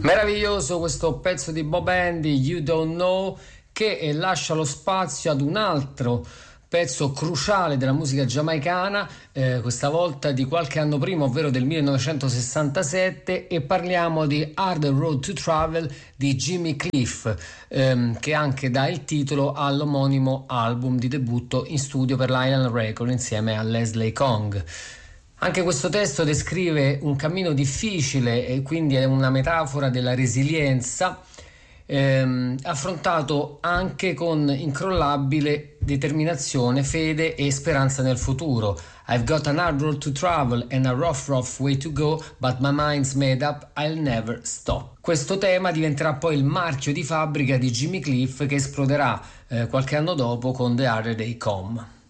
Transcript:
Meraviglioso questo pezzo di Bob Andy, You Don't Know, che lascia lo spazio ad un altro pezzo cruciale della musica giamaicana, questa volta di qualche anno prima, ovvero del 1967, e parliamo di Hard Road to Travel di Jimmy Cliff, che anche dà il titolo all'omonimo album di debutto in studio per l'Island Record insieme a Leslie Kong. Anche questo testo descrive un cammino difficile e quindi è una metafora della resilienza, affrontato anche con incrollabile determinazione, fede e speranza nel futuro. I've got an hard road to travel and a rough way to go, but my mind's made up, I'll never stop. Questo tema diventerà poi il marchio di fabbrica di Jimmy Cliff, che esploderà qualche anno dopo con The Harder They Come.